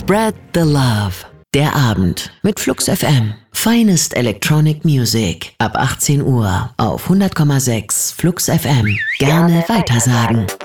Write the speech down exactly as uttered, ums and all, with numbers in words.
Spread the Love. Der Abend mit Flux F M. Finest Electronic Music. Ab achtzehn Uhr auf hundert Komma sechs Flux F M. Gerne weitersagen.